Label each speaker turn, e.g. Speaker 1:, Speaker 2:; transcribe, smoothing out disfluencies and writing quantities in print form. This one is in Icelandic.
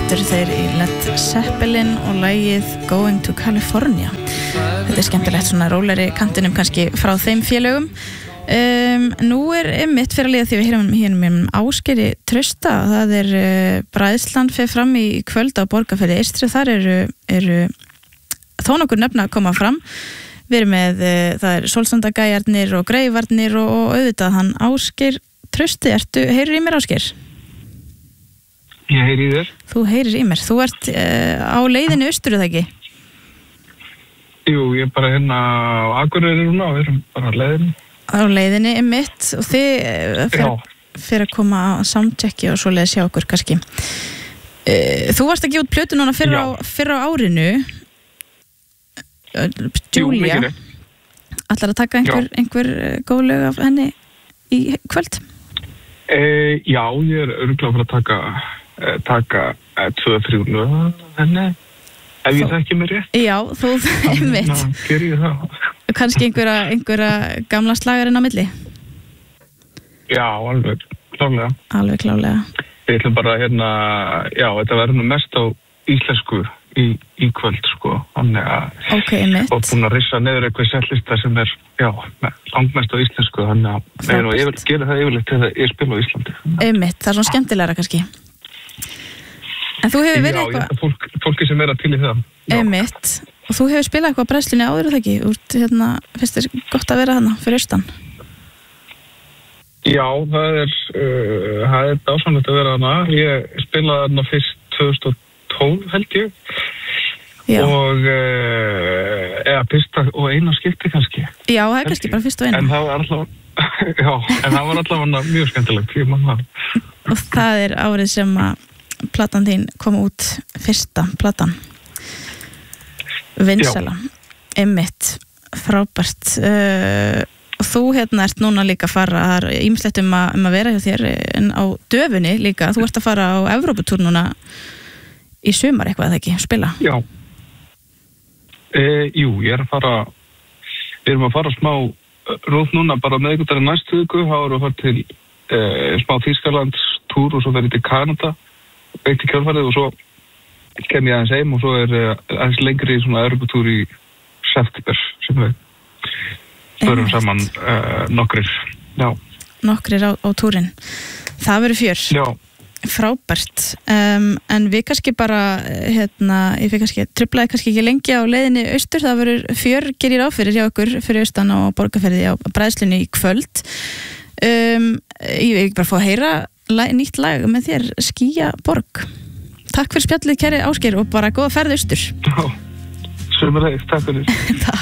Speaker 1: Þetta þeir í Led Zeppelin og lagið Going to California. Þetta skemmtilegt svona róleri kantinum kannski frá þeim félögum. Nú einmitt fyrir að líða því við heyrum hérna Ásgeiri Trausta. Það bræðslan fer fram í kvöld á Borgarfirði Eystri. Þar eru þó nokkur nöfn að koma fram. Við erum með, það Sólstandagæjarnir og Greifarnir og auðvitað hann Ásgeir Trausti. Heyrir í mér, Ásgeir?
Speaker 2: Ég heyri í þér.
Speaker 1: Þú heyrir í mér. Þú ert á leiðinni austur, eða ekki?
Speaker 2: Jú, ég bara hérna á Akureyri núna og við erum bara á leiðinni.
Speaker 1: Á leiðinni mitt og þið fyrir að koma að soundchecki og svoleiðis sjá okkur kannski. Þú varst að gefa út plötu núna fyrr á árinu. Julia. Ætlar að taka einhver góð lög af henni í kvöld?
Speaker 2: Já, ég örugglega fyrir að taka 2-3 lög af henni. Ef ég þekki mér rétt.
Speaker 1: Já, þú einmitt.
Speaker 2: Já, ger ég það.
Speaker 1: Kannski einhverja gamla slagarinn á milli?
Speaker 2: Já, alveg klálega.
Speaker 1: Alveg klálega.
Speaker 2: Við ætlum bara hérna, já, þetta verður nú mest á íslensku í kvöld, sko. Þannig að
Speaker 1: einmitt.
Speaker 2: Og búin að rissa niður eitthvað settlista sem langmest á íslensku, þannig að ég vil gera það yfirleitt þegar ég spila á Íslandi.
Speaker 1: Einmitt, það svona skemmtilegra kannski. En þú hefur verið
Speaker 2: eitthvað... Já, fólki sem að til í það.
Speaker 1: Einmitt. Og þú hefur spilað eitthvað á bræðslunni áður, það ekki? Finnst þér gott að vera þarna fyrir austan? Já,
Speaker 2: það er dásamlegt að vera þarna. Ég spilaði þarna fyrst 2012, held ég. Já. Og fyrsta og eina skipti kannski. Já, það er kannski bara fyrst og eina. En það var alltaf mjög skemmtilegt.
Speaker 1: Og það er árið sem að platan þín kom út, fyrsta platan vinsæla. Einmitt, frábært. Og þú ert núna líka að fara, það ýmislegt að vera hjá þér en á döfunni líka, þú ert að fara á Evróputúr núna í sumar eitthvað, eða ekki, spila?
Speaker 2: Já. Jú, ég að fara við erum að fara smá rót núna bara með einhvern veginn næstu viku, þá erum við að fara til smá Þýskalandstúr og svo verið til Kanada eitt í kjölfarið og svo kem ég aðeins heim og svo aðeins lengri í svona Evróputúr í september sem við förum saman nokkrir. Já. Nokkrir
Speaker 1: á túrin. Það verður fjör.
Speaker 2: Já.
Speaker 1: Frábært. En við kannski bara ég fikk kannski truflaði kannski ekki lengi á leiðinni austur, það verður fjör gerir áfyrir hjá okkur fyrir austan á Borgarfirði á bræðslunni í kvöld. Ég vil bara fá að heyra nýtt lag með þér, Skýjaborg. Takk fyrir spjallið, kæri Ásgeir, og bara góða ferð austur.
Speaker 2: Já, sömuleiðis, takk fyrir.
Speaker 1: Takk.